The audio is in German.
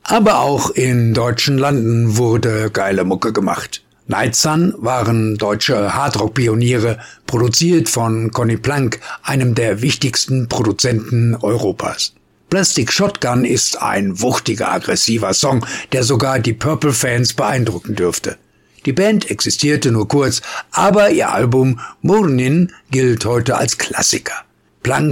Aber auch in deutschen Landen wurde geile Mucke gemacht. Night Sun waren deutsche Hardrock-Pioniere, produziert von Conny Plank, einem der wichtigsten Produzenten Europas. Plastic Shotgun ist ein wuchtiger, aggressiver Song, der sogar die Purple-Fans beeindrucken dürfte. Die Band existierte nur kurz, aber ihr Album Mornin gilt heute als Klassiker. Plank